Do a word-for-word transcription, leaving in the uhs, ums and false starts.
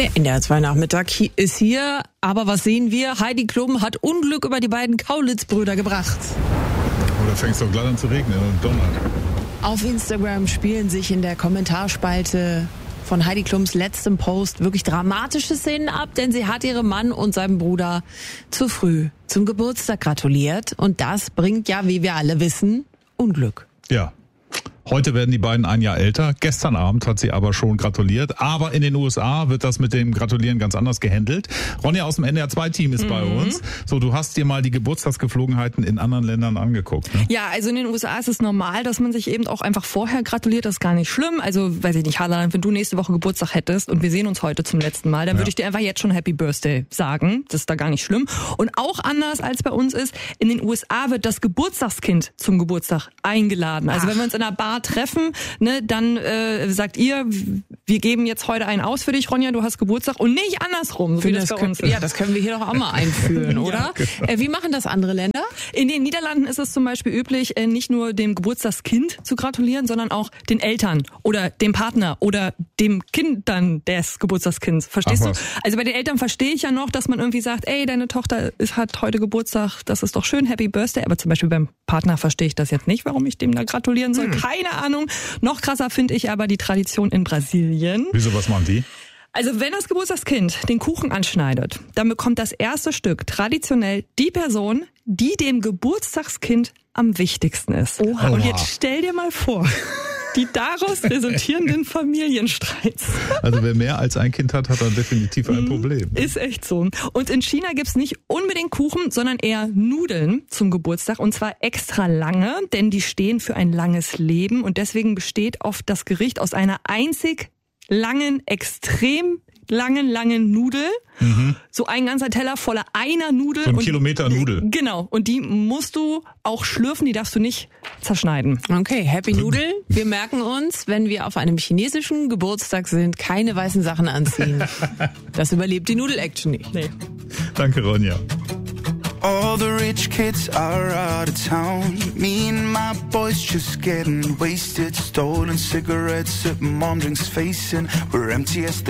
Der N D R zwei Nachmittag ist hier, aber was sehen wir? Heidi Klum hat Unglück über die beiden Kaulitz-Brüder gebracht. Oder fängt es doch gleich an zu regnen und donnern. Auf Instagram spielen sich in der Kommentarspalte von Heidi Klums letztem Post wirklich dramatische Szenen ab, denn sie hat ihrem Mann und seinem Bruder zu früh zum Geburtstag gratuliert. Und das bringt ja, wie wir alle wissen, Unglück. Ja. Heute werden die beiden ein Jahr älter. Gestern Abend hat sie aber schon gratuliert. Aber in den U S A wird das mit dem Gratulieren ganz anders gehandelt. Ronja aus dem N D R zwei Team ist mhm. bei uns. So, du hast dir mal die Geburtstagsgeflogenheiten in anderen Ländern angeguckt. Ne? Ja, also in den U S A ist es normal, dass man sich eben auch einfach vorher gratuliert. Das ist gar nicht schlimm. Also, weiß ich nicht, Harlan, wenn du nächste Woche Geburtstag hättest und wir sehen uns heute zum letzten Mal, dann ja. würde ich dir einfach jetzt schon Happy Birthday sagen. Das ist da gar nicht schlimm. Und auch anders als bei uns ist, in den U S A wird das Geburtstagskind zum Geburtstag eingeladen. Also, Ach. wenn wir uns in einer Bar treffen, ne, dann äh, sagt ihr, wir geben jetzt heute einen aus für dich, Ronja, du hast Geburtstag und nicht andersrum, so wie das, das bei uns ist. Ja, das können wir hier doch auch mal einführen, oder? Ja, genau. äh, wie machen das andere Länder? In den Niederlanden ist es zum Beispiel üblich, äh, nicht nur dem Geburtstagskind zu gratulieren, sondern auch den Eltern oder dem Partner oder dem Kind dann des Geburtstagskinds. Verstehst Ach, du? Also bei den Eltern verstehe ich ja noch, dass man irgendwie sagt, ey, deine Tochter ist, hat heute Geburtstag, das ist doch schön, Happy Birthday. Aber zum Beispiel beim Partner verstehe ich das jetzt nicht, warum ich dem da gratulieren soll. Hm. Keine Ahnung. Noch krasser finde ich aber die Tradition in Brasilien. Wieso, was machen die? Also wenn das Geburtstagskind den Kuchen anschneidet, dann bekommt das erste Stück traditionell die Person, die dem Geburtstagskind am wichtigsten ist. Oha. Und jetzt stell dir mal vor, die daraus resultierenden Familienstreits. Also wer mehr als ein Kind hat, hat dann definitiv ein Problem. Ist echt so. Und in China gibt's nicht unbedingt Kuchen, sondern eher Nudeln zum Geburtstag. Und zwar extra lange, denn die stehen für ein langes Leben. Und deswegen besteht oft das Gericht aus einer einzig langen, extrem langen, langen Nudel. Mhm. So ein ganzer Teller voller einer Nudel. So ein und, Kilometer Nudel. Genau. Und die musst du auch schlürfen, die darfst du nicht zerschneiden. Okay, Happy Nudel. Wir merken uns, wenn wir auf einem chinesischen Geburtstag sind, keine weißen Sachen anziehen. Das überlebt die Nudel-Action nicht. Nee. Danke, Ronja. All the rich kids are out of town. Me and my boys just getting wasted. Stolen cigarettes at mom drinks facing. We're empty as the